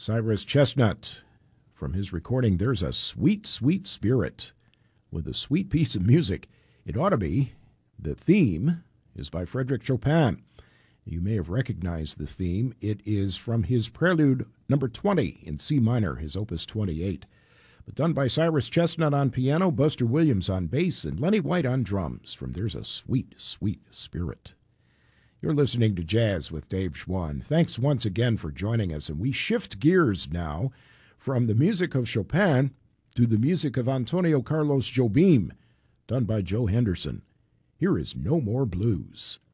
Cyrus Chestnut, from his recording, There's a Sweet, Sweet Spirit, with a sweet piece of music. It ought to be. The theme is by Frédéric Chopin. You may have recognized the theme. It is from his Prelude number 20 in C minor, his opus 28. But done by Cyrus Chestnut on piano, Buster Williams on bass, and Lenny White on drums from There's a Sweet, Sweet Spirit. You're listening to Jazz with Dave Schwann. Thanks once again for joining us, and we shift gears now from the music of Chopin to the music of Antonio Carlos Jobim, done by Joe Henderson. Here is No More Blues.